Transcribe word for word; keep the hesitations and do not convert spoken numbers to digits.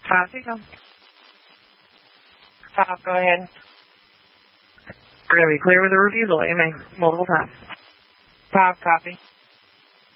Copy. Go. Top, go ahead. We're going to be clear with the review delay, make multiple times. Top, copy.